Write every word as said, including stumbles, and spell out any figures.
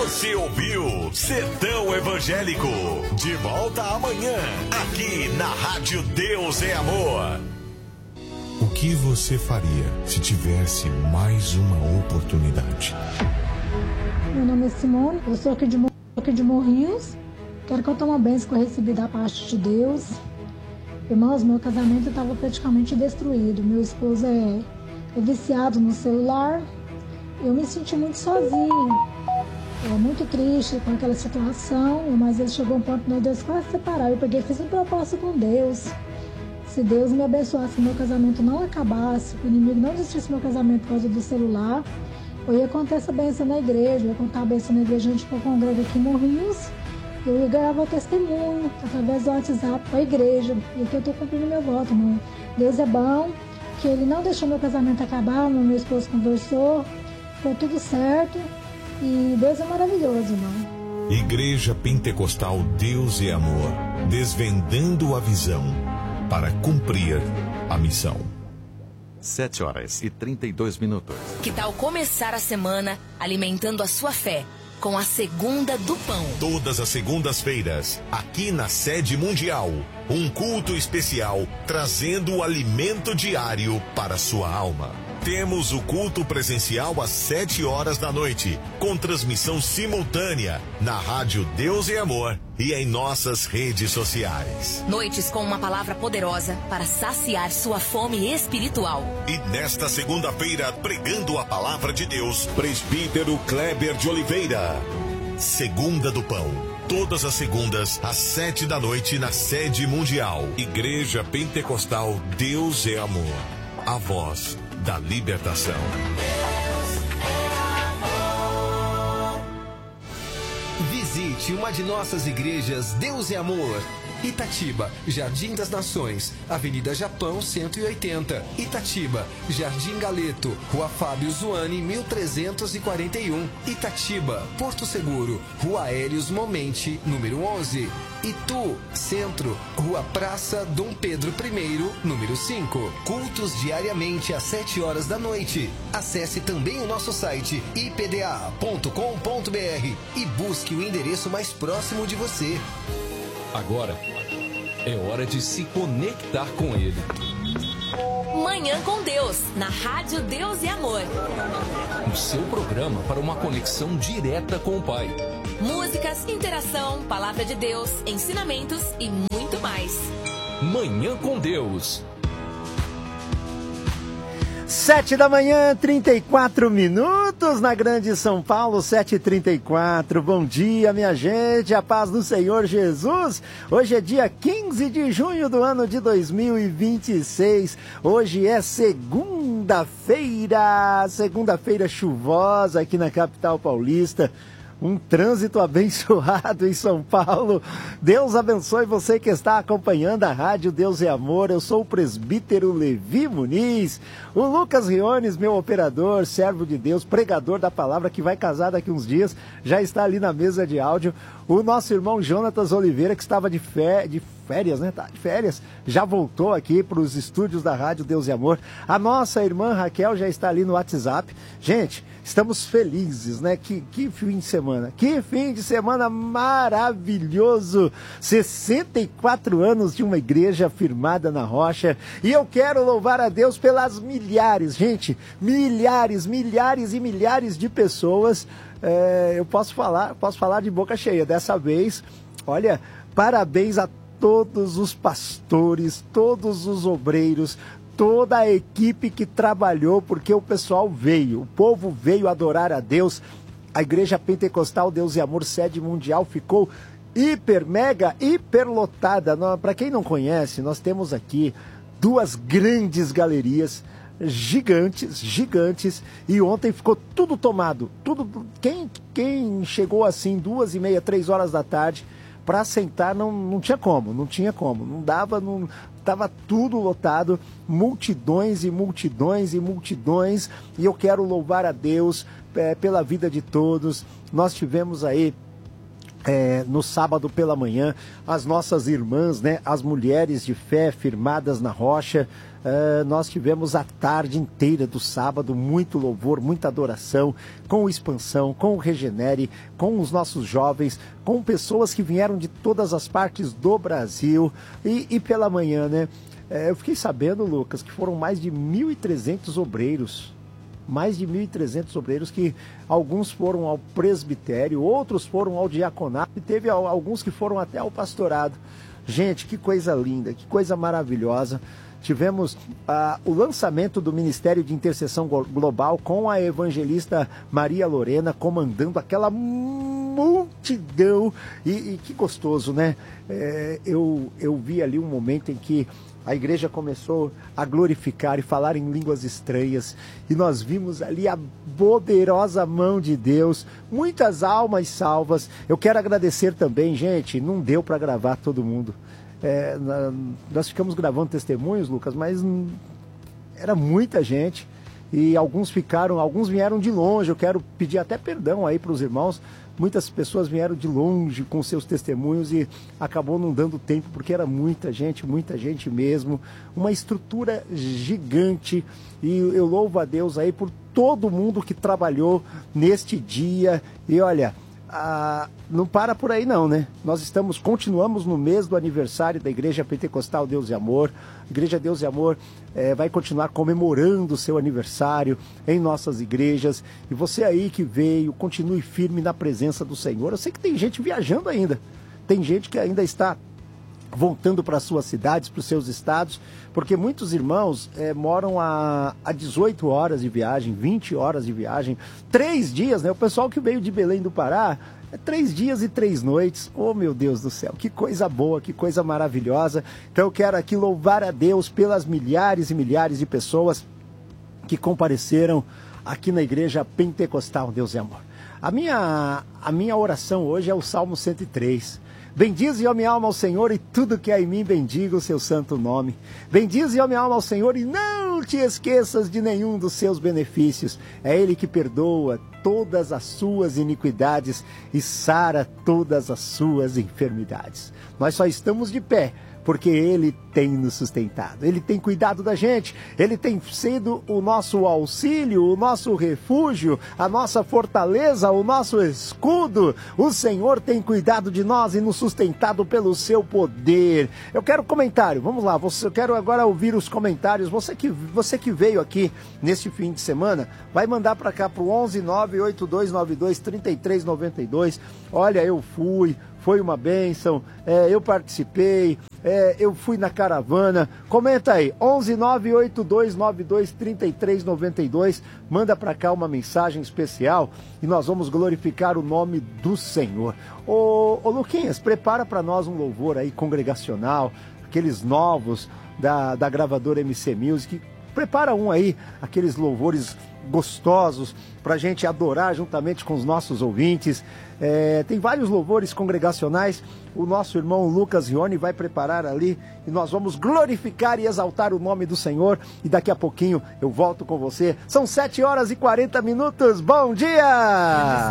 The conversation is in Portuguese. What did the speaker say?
Você ouviu Sertão Evangélico. De volta amanhã, aqui na Rádio Deus é Amor. O que você faria se tivesse mais uma oportunidade? Meu nome é Simone, eu sou aqui de, aqui de Morrinhos. Quero contar uma bênção que eu recebi da parte de Deus. Irmãos, meu casamento estava praticamente destruído. Meu esposo é, é viciado no celular. Eu me senti muito sozinha, é, muito triste com aquela situação, mas ele chegou a um ponto, meu Deus, quase separar. Eu peguei e fiz um propósito com Deus. Se Deus me abençoasse, que meu casamento não acabasse, que o inimigo não desistisse meu casamento por causa do celular, eu ia contar essa bênção na igreja, eu ia contar a bênção na igreja, a gente congrega aqui em Morrinhos, eu ia gravar testemunho através do WhatsApp para a igreja, e aqui eu estou cumprindo meu voto, irmão. Deus é bom, que Ele não deixou meu casamento acabar, meu esposo conversou, ficou tudo certo, e Deus é maravilhoso, irmão. Igreja Pentecostal Deus é Amor, desvendando a visão para cumprir a missão. sete horas e trinta e dois minutos. Que tal começar a semana alimentando a sua fé com a Segunda do Pão? Todas as segundas-feiras, aqui na Sede Mundial, um culto especial trazendo o alimento diário para sua alma. Temos o culto presencial às sete horas da noite, com transmissão simultânea na Rádio Deus e Amor e em nossas redes sociais. Noites com uma palavra poderosa para saciar sua fome espiritual. E nesta segunda-feira, pregando a palavra de Deus, presbítero Kleber de Oliveira. Segunda do Pão. Todas as segundas, às sete da noite, na Sede Mundial. Igreja Pentecostal Deus é Amor. A voz da libertação. Visite uma de nossas igrejas Deus é Amor. Itatiba, Jardim das Nações, Avenida Japão cento e oitenta. Itatiba, Jardim Galeto, Rua Fábio Zuani mil trezentos e quarenta e um. Itatiba, Porto Seguro, Rua Hélios Momente, número onze. Itu, Centro, Rua Praça Dom Pedro I, número cinco. Cultos diariamente às sete horas da noite. Acesse também o nosso site i p d a ponto com ponto b r e busque o endereço mais próximo de você. Agora é hora de se conectar com Ele. Manhã com Deus, na Rádio Deus e Amor. O seu programa para uma conexão direta com o Pai. Músicas, interação, palavra de Deus, ensinamentos e muito mais. Manhã com Deus. Sete da manhã, trinta e quatro minutos na Grande São Paulo, sete e trinta e quatro. Bom dia, minha gente, a paz do Senhor Jesus. Hoje é dia quinze de junho do ano de dois mil e vinte e seis. Hoje é segunda-feira, segunda-feira chuvosa aqui na capital paulista. Um trânsito abençoado em São Paulo. Deus abençoe você que está acompanhando a Rádio Deus é Amor. Eu sou o presbítero Levi Muniz. O Lucas Riones, meu operador, servo de Deus, pregador da palavra, que vai casar daqui uns dias, já está ali na mesa de áudio. O nosso irmão Jonatas Oliveira, que estava de, fé, de férias, né? Tá de férias, já voltou aqui para os estúdios da Rádio Deus e Amor. A nossa irmã Raquel já está ali no WhatsApp. Gente, estamos felizes, né? Que, que fim de semana, que fim de semana maravilhoso. sessenta e quatro anos de uma igreja firmada na rocha. E eu quero louvar a Deus pelas milhares, gente, milhares, milhares e milhares de pessoas. É, eu posso falar, posso falar de boca cheia dessa vez. Olha, parabéns a todos os pastores, todos os obreiros, toda a equipe que trabalhou, porque o pessoal veio, o povo veio adorar a Deus. A Igreja Pentecostal Deus e Amor Sede Mundial ficou hiper, mega, hiper lotada. Para quem não conhece, nós temos aqui duas grandes galerias, gigantes, gigantes, e ontem ficou tudo tomado, tudo, quem, quem chegou assim duas e meia, três horas da tarde, para sentar não, não tinha como, não tinha como, não dava, não, estava tudo lotado, multidões e multidões e multidões, e eu quero louvar a Deus é, pela vida de todos. Nós tivemos aí É, no sábado pela manhã, as nossas irmãs, né, as mulheres de fé firmadas na rocha, é, nós tivemos a tarde inteira do sábado, muito louvor, muita adoração, com o Expansão, com o Regenere, com os nossos jovens, com pessoas que vieram de todas as partes do Brasil, e, e pela manhã, né, é, eu fiquei sabendo, Lucas, que foram mais de mil e trezentos obreiros, mais de mil e trezentos obreiros, que alguns foram ao presbitério, outros foram ao diaconato e teve alguns que foram até ao pastorado. Gente, que coisa linda, que coisa maravilhosa. Tivemos ah, o lançamento do Ministério de Intercessão Global com a evangelista Maria Lorena comandando aquela multidão e, e que gostoso, né? É, eu, eu vi ali um momento em que a igreja começou a glorificar e falar em línguas estranhas. E nós vimos ali a poderosa mão de Deus. Muitas almas salvas. Eu quero agradecer também, gente. Não deu para gravar todo mundo. É, na, nós ficamos gravando testemunhos, Lucas, mas hum, era muita gente. E alguns ficaram, alguns vieram de longe. Eu quero pedir até perdão aí para os irmãos. Muitas pessoas vieram de longe com seus testemunhos e acabou não dando tempo, porque era muita gente, muita gente mesmo. Uma estrutura gigante. E eu louvo a Deus aí por todo mundo que trabalhou neste dia. E olha, ah, não para por aí não, né? Nós estamos, continuamos no mês do aniversário da Igreja Pentecostal Deus e Amor. A Igreja Deus e Amor é, vai continuar comemorando o seu aniversário em nossas igrejas. E você aí que veio, continue firme na presença do Senhor. Eu sei que tem gente viajando ainda. Tem gente que ainda está voltando para as suas cidades, para os seus estados, porque muitos irmãos é, moram a, a dezoito horas de viagem, vinte horas de viagem, três dias, né? O pessoal que veio de Belém do Pará, é três dias e três noites. Oh, meu Deus do céu, que coisa boa, que coisa maravilhosa. Então eu quero aqui louvar a Deus pelas milhares e milhares de pessoas que compareceram aqui na Igreja Pentecostal Deus e Amor. A minha, a minha oração hoje é o Salmo cento e três. Bendize, ó minha alma, ao Senhor, e tudo que há em mim bendiga o seu santo nome. Bendize, ó minha alma, ao Senhor, e não te esqueças de nenhum dos seus benefícios. É Ele que perdoa todas as suas iniquidades e sara todas as suas enfermidades. Nós só estamos de pé porque Ele tem nos sustentado, Ele tem cuidado da gente, Ele tem sido o nosso auxílio, o nosso refúgio, a nossa fortaleza, o nosso escudo. O Senhor tem cuidado de nós e nos sustentado pelo seu poder. Eu quero comentário, vamos lá, eu quero agora ouvir os comentários. Você que, você que veio aqui neste fim de semana, vai mandar para cá para o onze nove oito dois nove dois três três nove dois. Olha, eu fui, foi uma bênção, é, eu participei, é, eu fui na caravana. Comenta aí, onze nove oito dois nove dois três três nove dois, manda para cá uma mensagem especial e nós vamos glorificar o nome do Senhor. Ô, ô Luquinhas, prepara para nós um louvor aí congregacional, aqueles novos da, da gravadora M C Music. Prepara um aí, aqueles louvores gostosos para a gente adorar juntamente com os nossos ouvintes. É, tem vários louvores congregacionais. O nosso irmão Lucas Rione vai preparar ali e nós vamos glorificar e exaltar o nome do Senhor. E daqui a pouquinho eu volto com você. São sete horas e quarenta minutos. Bom dia!